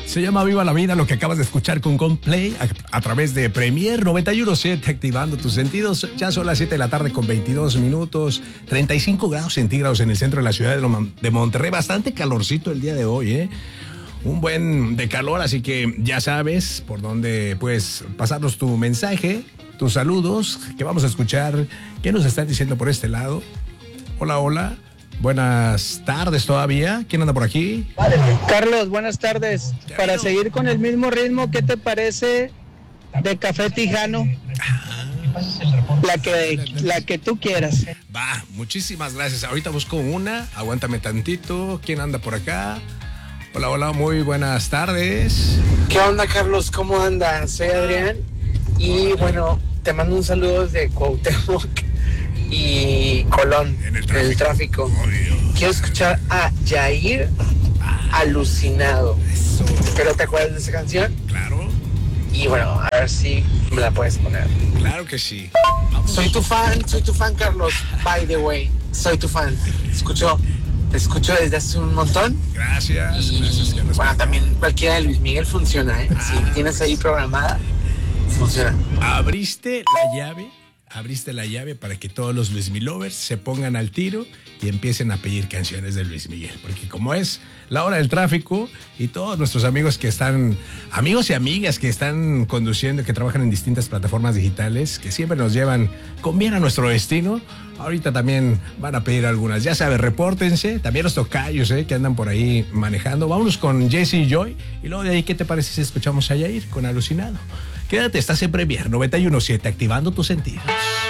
Se llama Viva la Vida, lo que acabas de escuchar con Coldplay a través de Premier 91.7, activando tus sentidos. Ya son las 7 de la tarde con 22 minutos, 35 grados centígrados en el centro de la ciudad de Monterrey. Bastante calorcito el día de hoy, ¿eh? Un buen de calor, así que ya sabes por dónde puedes pasarnos tu mensaje, tus saludos, que vamos a escuchar. ¿Qué nos están diciendo por este lado? Hola, hola. Buenas tardes todavía. ¿Quién anda por aquí? Carlos, buenas tardes. Para seguir con el mismo ritmo, ¿qué te parece de Café Tijano? La que tú quieras. Va, muchísimas gracias. Ahorita busco una. Aguántame tantito. ¿Quién anda por acá? Hola, hola, muy buenas tardes. ¿Qué onda, Carlos? ¿Cómo andas? Soy Adrián. Y bueno, te mando un saludo desde Cuauhtémoc y Colón, en el tráfico. Quiero escuchar a Yair, Alucinado. Eso. ¿Pero te acuerdas de esa canción? Claro. Y bueno, a ver si me la puedes poner. Claro que sí. Soy tu fan, Carlos. By the way, soy tu fan. Te escucho desde hace un montón. Gracias. Y bueno, también cualquiera de Luis Miguel funciona, ¿eh? Si tienes ahí programada, funciona. Abriste la llave para que todos los Luis Miguel lovers se pongan al tiro y empiecen a pedir canciones de Luis Miguel. Porque como es la hora del tráfico y todos nuestros amigos y amigas que están conduciendo, que trabajan en distintas plataformas digitales, que siempre nos llevan con bien a nuestro destino, ahorita también van a pedir algunas. Ya sabes, repórtense. También los tocayos, que andan por ahí manejando. Vámonos con Jesse y Joy. Y luego de ahí, ¿qué te parece si escuchamos a Yair con Alucinado? Quédate, estás en Premier 91.7, activando tus sentidos.